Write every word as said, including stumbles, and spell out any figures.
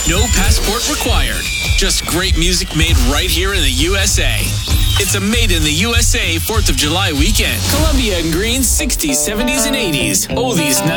No passport required. Just great music made right here in the U S A. It's a Made in the U S A fourth of July weekend. Columbia and Green sixties, seventies, and eighties. Oldies,